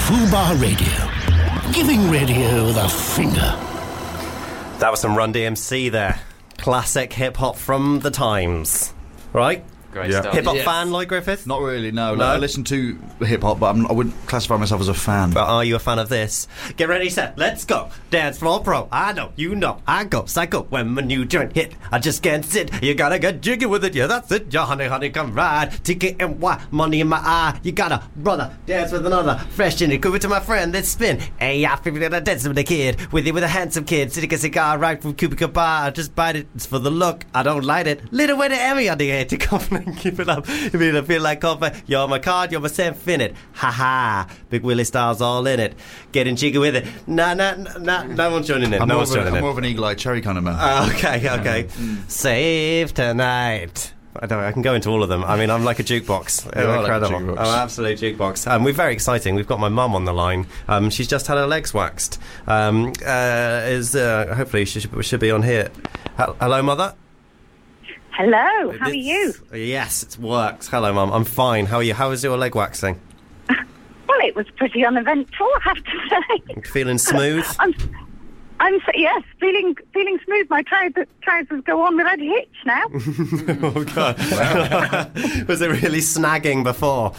Fubar Radio. Giving radio the finger. That was some Run DMC there. Classic hip-hop from the times. Right? Great stuff. Hip-hop fan, Lloyd Griffith? Not really, no. No? I listen to hip-hop, but I wouldn't classify myself as a fan. But are you a fan of this? Get ready, set, let's go. Dance floor pro. I know, you know, I go psycho when my new joint hit. I just can't sit. You gotta get jiggy with it. Yeah, that's it. Yeah, honey, come ride. TKNY, money in my eye. You gotta, brother, dance with another. Fresh in it. Go to my friend, let's spin. Hey, I feel that I dance with a kid. With a handsome kid. Sitting a cigar right from Cubica Bar. I just bite it. It's for the look. I don't light it. Little way to Emmy on the head to come and keep it up. You mean I feel like coffee? You're my card, you're my infinite. Ha ha. Big Willie Styles all in it. Getting jiggy with it. No one's joining in. I'm No one's joining in. more of an Eagle Eye Cherry kind of man. Okay. Save tonight. I can go into all of them. I mean, I'm like a jukebox. You are Incredible. like a jukebox. I'm an absolute jukebox. We're very exciting. We've got my mum on the line. She's just had her legs waxed. Hopefully she should be on here. Hello, Mother. Hello, how are you? Yes, it works. Hello, Mum. I'm fine. How are you? How was your leg waxing? Well, it was pretty uneventful, I have to say. Feeling smooth? Yes, feeling smooth. My trousers go on without a hitch now. Oh, God. Was it really snagging before?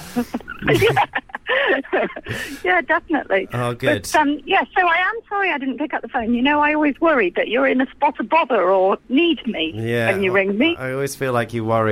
Yeah, definitely. Oh, good. But, so I am sorry I didn't pick up the phone. You know, I always worry that you're in a spot of bother or need me when you ring me. I always feel like you worry